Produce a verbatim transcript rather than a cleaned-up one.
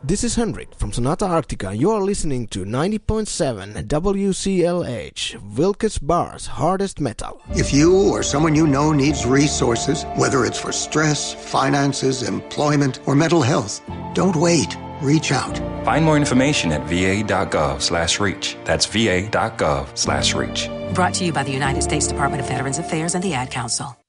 This is Henrik from Sonata Arctica. You are listening to ninety point seven W C L H, Wilkes Barre's hardest metal. If you or someone you know needs resources, whether it's for stress, finances, employment, or mental health, don't wait. Reach out. Find more information at va.gov slash reach. That's va.gov slash reach. Brought to you by the United States Department of Veterans Affairs and the Ad Council.